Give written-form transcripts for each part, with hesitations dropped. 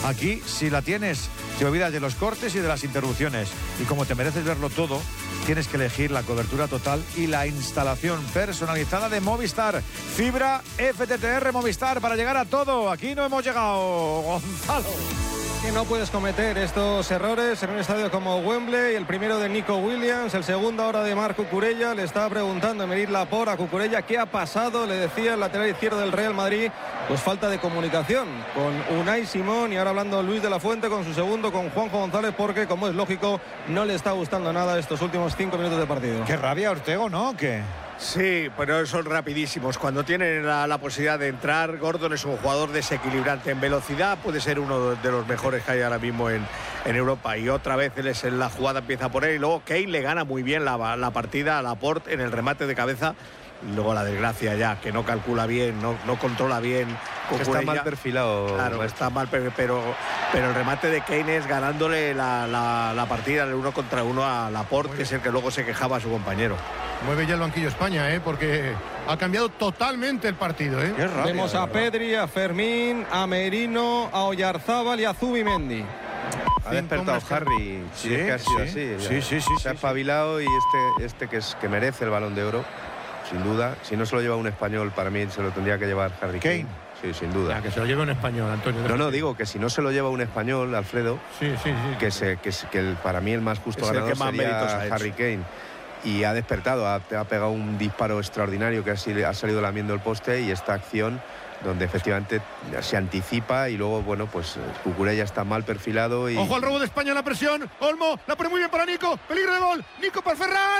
Aquí, si la tienes, te olvidas de los cortes y de las interrupciones. Y como te mereces verlo todo, tienes que elegir la cobertura total y la instalación personalizada de Movistar. Fibra FTTR Movistar para llegar a todo. Aquí no hemos llegado, Gonzalo. Que no puedes cometer estos errores en un estadio como Wembley. El primero de Nico Williams, el segundo ahora de Marc Cucurella. Le estaba preguntando Aymeric Laporte a Cucurella qué ha pasado. Le decía el lateral izquierdo del Real Madrid, pues falta de comunicación con Unai Simón, y ahora hablando Luis de la Fuente con su segundo, con Juanjo González, porque como es lógico no le está gustando nada estos últimos 5 minutos de partido. Qué rabia, Ortego, ¿no? ¿Qué? Sí, pero son rapidísimos. Cuando tienen la posibilidad de entrar, Gordon es un jugador desequilibrante. En velocidad puede ser uno de los mejores que hay ahora mismo en Europa. Y otra vez la jugada empieza por él. Y luego Kane le gana muy bien la partida a Laporte en el remate de cabeza. Y luego la desgracia ya, que no calcula bien, no controla bien. Está mal perfilado. Claro, está mal, pero el remate de Kane es ganándole la partida el 1 contra 1 a Laporte, que es el que luego se quejaba a su compañero. Mueve ya el banquillo España, porque ha cambiado totalmente el partido. Qué rabia, vemos a Pedri, a Fermín, a Merino, a Oyarzábal y a Zubimendi. Ha despertado Harry. Sí, es que ha sido así. Sí. Se ha espabilado, y este que merece el Balón de Oro, sin duda. Si no se lo lleva un español, para mí se lo tendría que llevar Harry Kane. Sí, sin duda. Ya, que se lo lleve un español, Antonio. No, digo que si no se lo lleva un español, Alfredo, para mí el más justo ganador sería Harry Kane. Y ha despertado, ha pegado un disparo extraordinario que ha salido lamiendo el poste, y esta acción donde efectivamente se anticipa, y luego, bueno, pues Cucurella está mal perfilado. Y... Ojo al robo de España en la presión. Olmo, la pone muy bien para Nico. Peligro de gol. Nico para Ferran.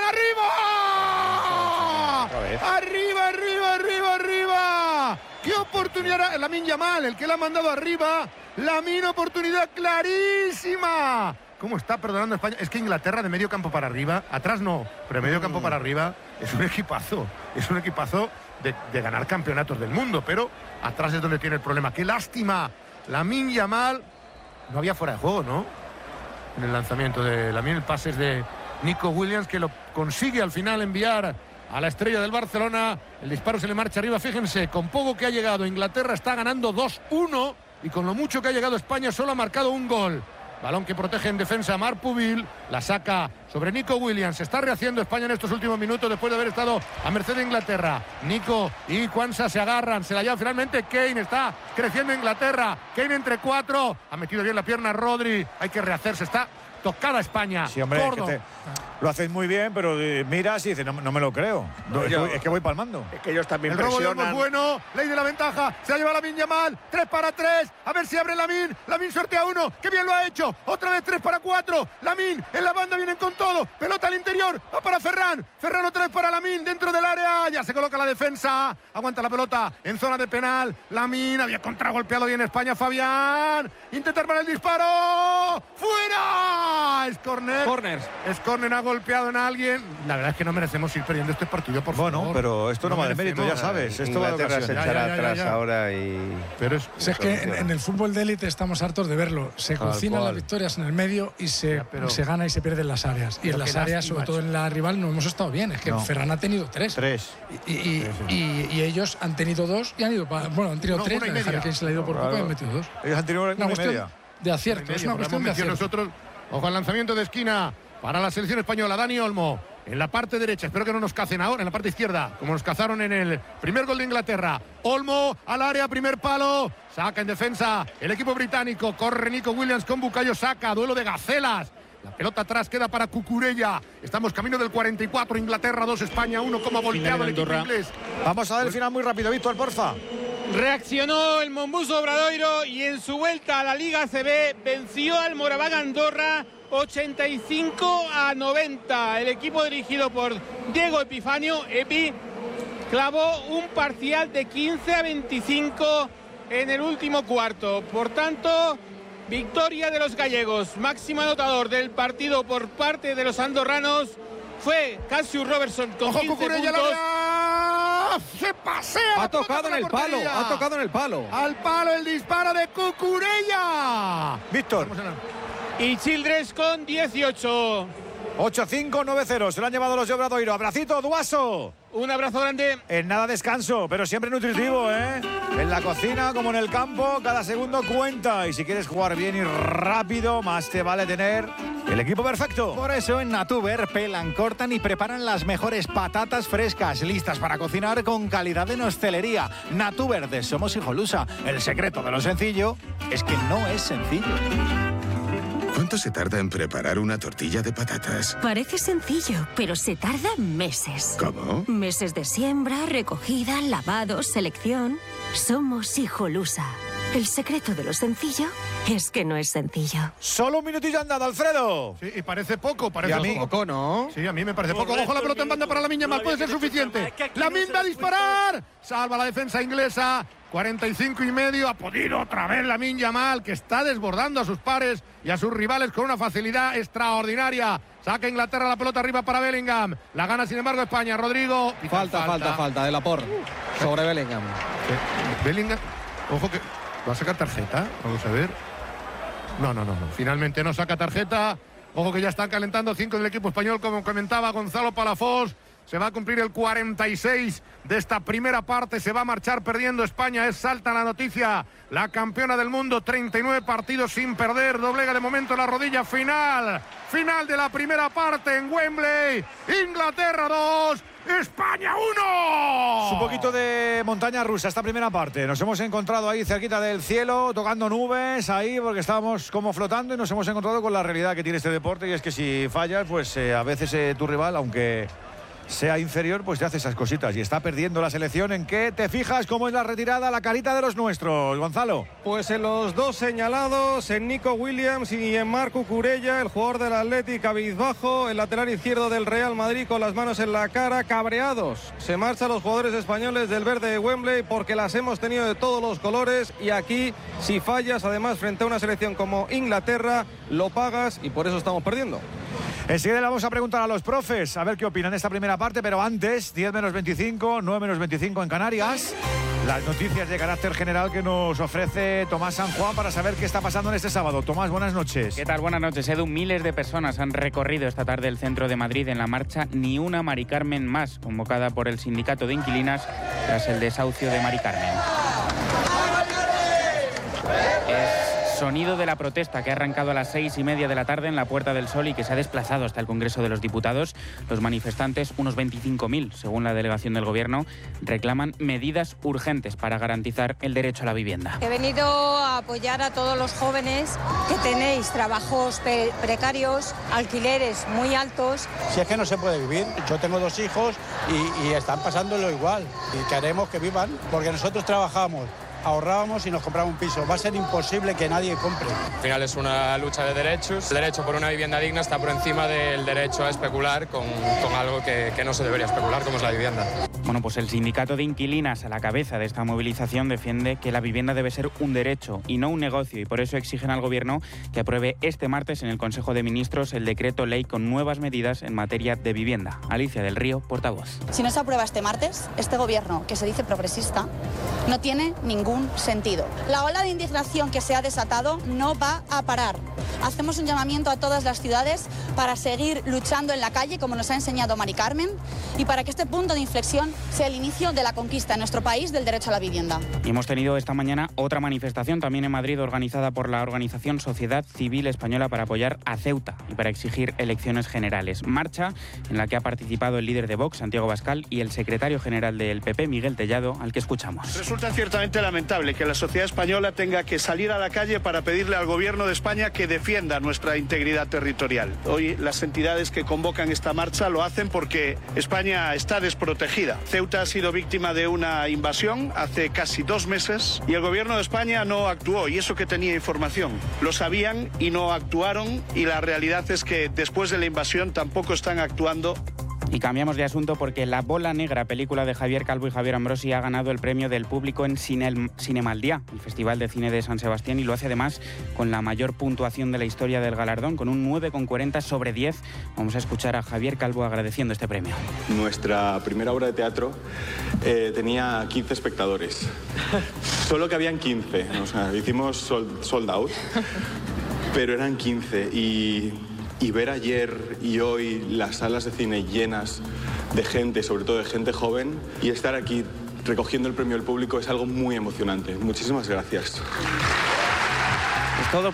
¡Arriba! ¡Arriba! ¡Qué oportunidad! Lamine Yamal, el que la ha mandado arriba. Lamine, oportunidad clarísima. ¿Cómo está perdonando España? Es que Inglaterra de medio campo para arriba, atrás no, pero de medio campo para arriba es un equipazo. Es un equipazo de ganar campeonatos del mundo, pero atrás es donde tiene el problema. ¡Qué lástima! Lamine Yamal, no había fuera de juego, ¿no? En el lanzamiento de Lamine, el pase es de Nico Williams, que lo consigue al final enviar a la estrella del Barcelona. El disparo se le marcha arriba. Fíjense, con poco que ha llegado, Inglaterra está ganando 2-1, y con lo mucho que ha llegado España solo ha marcado un gol. Balón que protege en defensa Marc Pubil, la saca sobre Nico Williams. Se está rehaciendo España en estos últimos minutos después de haber estado a merced de Inglaterra. Nico y Quansah se agarran, se la lleva finalmente Kane. Está creciendo Inglaterra. Kane entre 4, ha metido bien la pierna Rodri. Hay que rehacerse, está tocada España. Sí, hombre, lo hacéis muy bien, pero miras y dices, no me lo creo. Es que voy palmando. Es que ellos también el presionan. El robo de Olmo es bueno, ley de la ventaja, se ha llevado Lamine Yamal, 3-3, a ver si abre Lamine sortea 1, qué bien lo ha hecho, otra vez 3-4, Lamine en la banda, vienen con todo, pelota al interior, va para Ferran otra vez para Lamine, dentro del área, ya se coloca la defensa, aguanta la pelota en zona de penal, Lamine había contragolpeado bien España, Fabián, intentar para el disparo, ¡fuera! Es córner. Es córner, ha golpeado en alguien. La verdad es que no merecemos ir perdiendo este partido, por favor. Bueno, pero esto no va de mérito, ya sabes. Esto va de Inglaterra se echará atrás ahora y... Pero es que en el fútbol de élite estamos hartos de verlo. Se cocinan las victorias en el medio y se gana y se pierde en las áreas. Y en las áreas, sobre todo en la rival, no hemos estado bien. Es que Ferran ha tenido 3. Y ellos han tenido 2 y han ido han tenido 3. Harry Kane se le ha ido por poco y han metido 2. Ellos han tenido una cuestión de acierto. Es una cuestión de acierto. Nosotros, ojo al lanzamiento de esquina para la selección española, Dani Olmo en la parte derecha, espero que no nos cacen ahora, en la parte izquierda, como nos cazaron en el primer gol de Inglaterra. Olmo al área, primer palo, saca en defensa el equipo británico, corre Nico Williams con Bukayo Saka, duelo de gacelas. La pelota atrás queda para Cucurella. Estamos camino del 44, Inglaterra 2, España 1, como ha volteado el equipo inglés. Vamos a ver el final muy rápido, Víctor, porfa. Reaccionó el Mombuso Obradoiro y en su vuelta a la Liga ACB venció al Moraván Andorra 85-90. El equipo dirigido por Diego Epifanio, Epi, clavó un parcial de 15-25 en el último cuarto. Por tanto, victoria de los gallegos. Máximo anotador del partido por parte de los andorranos fue Cassius Robertson con 15 puntos. Se pasea. Ha tocado en el palo. Al palo el disparo de Cucurella. Víctor. Y Childress con 18. 8-5-9-0. Se lo han llevado los de Obradoiro. Abracito, Duaso. Un abrazo grande. En nada descanso, pero siempre nutritivo, ¿eh? En la cocina como en el campo, cada segundo cuenta. Y si quieres jugar bien y rápido, más te vale tener el equipo perfecto. Por eso en Natuber pelan, cortan y preparan las mejores patatas frescas, listas para cocinar con calidad en hostelería. Natuber de Somos Hijolusa. El secreto de lo sencillo es que no es sencillo. ¿Cuánto se tarda en preparar una tortilla de patatas? Parece sencillo, pero se tarda meses. ¿Cómo? Meses de siembra, recogida, lavado, selección. Somos Hijolusa. El secreto de lo sencillo es que no es sencillo. Solo un minutillo andado, Alfredo. Sí, y parece poco, parece a mí poco, ¿no? Sí, a mí me parece poco. Ojo la pelota en banda para Lamine Yamal, puede ser suficiente. Lamine va a disparar. Salva la defensa inglesa. 45,5. Ha podido otra vez Lamine Yamal, que está desbordando a sus pares y a sus rivales con una facilidad extraordinaria. Saca Inglaterra la pelota arriba para Bellingham. La gana, sin embargo, España. Rodrigo. Falta de Laporte sobre Bellingham. Bellingham. Ojo que va a sacar tarjeta. Vamos a ver. No. Finalmente no saca tarjeta. Ojo que ya están calentando 5 del equipo español, como comentaba Gonzalo Palafox. Se va a cumplir el 46 de esta primera parte. Se va a marchar perdiendo España. Es salta la noticia. La campeona del mundo, 39 partidos sin perder. Doblega de momento la rodilla. Final de la primera parte en Wembley. Inglaterra 2, España 1. Es un poquito de montaña rusa esta primera parte. Nos hemos encontrado ahí cerquita del cielo, tocando nubes ahí, porque estábamos como flotando, y nos hemos encontrado con la realidad que tiene este deporte, y es que si fallas, pues a veces tu rival, aunque sea inferior, pues te hace esas cositas. Y está perdiendo la selección. ¿En qué te fijas? ¿Cómo es la retirada, la carita de los nuestros, Gonzalo? Pues en los dos señalados, en Nico Williams y en Marc Cucurella, el jugador del Athletic cabizbajo, el lateral izquierdo del Real Madrid con las manos en la cara, cabreados. Se marchan los jugadores españoles del verde de Wembley porque las hemos tenido de todos los colores, y aquí, si fallas, además frente a una selección como Inglaterra, lo pagas, y por eso estamos perdiendo. Enseguida le vamos a preguntar a los profes a ver qué opinan de esta primera parte, pero antes, 10 menos 25, 9 menos 25 en Canarias, las noticias de carácter general que nos ofrece Tomás San Juan para saber qué está pasando en este sábado. Tomás, buenas noches. ¿Qué tal? Buenas noches, Edu. Miles de personas han recorrido esta tarde el centro de Madrid en la marcha Ni una Mari Carmen más, convocada por el sindicato de inquilinas tras el desahucio de Mari Carmen. Sonido de la protesta que ha arrancado a las 6:30 de la tarde en la Puerta del Sol y que se ha desplazado hasta el Congreso de los Diputados. Los manifestantes, unos 25.000, según la delegación del Gobierno, reclaman medidas urgentes para garantizar el derecho a la vivienda. He venido a apoyar a todos los jóvenes que tenéis trabajos precarios, alquileres muy altos. Si es que no se puede vivir. Yo tengo 2 hijos y están pasándolo igual. Y queremos que vivan, porque nosotros trabajamos, ahorrábamos y nos compramos un piso. Va a ser imposible que nadie compre. Al final es una lucha de derechos. El derecho por una vivienda digna está por encima del derecho a especular con algo que no se debería especular, como es la vivienda. Bueno, pues el sindicato de inquilinas a la cabeza de esta movilización defiende que la vivienda debe ser un derecho y no un negocio, y por eso exigen al Gobierno que apruebe este martes en el Consejo de Ministros el decreto ley con nuevas medidas en materia de vivienda. Alicia del Río, portavoz. Si no se aprueba este martes, este Gobierno, que se dice progresista, no tiene ningún sentido. La ola de indignación que se ha desatado no va a parar. Hacemos un llamamiento a todas las ciudades para seguir luchando en la calle, como nos ha enseñado Mari Carmen, y para que este punto de inflexión sea el inicio de la conquista en nuestro país del derecho a la vivienda. Y hemos tenido esta mañana otra manifestación también en Madrid, organizada por la organización Sociedad Civil Española, para apoyar a Ceuta y para exigir elecciones generales. Marcha en la que ha participado el líder de Vox, Santiago Abascal, y el secretario general del PP, Miguel Tellado, al que escuchamos. Resulta ciertamente lamentable que la sociedad española tenga que salir a la calle para pedirle al Gobierno de España que defienda nuestra integridad territorial. Hoy las entidades que convocan esta marcha lo hacen porque España está desprotegida. Ceuta ha sido víctima de una invasión hace casi 2 meses y el Gobierno de España no actuó, y eso que tenía información. Lo sabían y no actuaron, y la realidad es que después de la invasión tampoco están actuando. Y cambiamos de asunto porque La Bola Negra, película de Javier Calvo y Javier Ambrosi, ha ganado el premio del público en Cinemaldía, el Festival de Cine de San Sebastián, y lo hace además con la mayor puntuación de la historia del galardón, con un 9,40 sobre 10. Vamos a escuchar a Javier Calvo agradeciendo este premio. Nuestra primera obra de teatro tenía 15 espectadores. Solo que habían 15. O sea, hicimos sold out, pero eran 15. Y ver ayer y hoy las salas de cine llenas de gente, sobre todo de gente joven, y estar aquí recogiendo el premio del público es algo muy emocionante. Muchísimas gracias.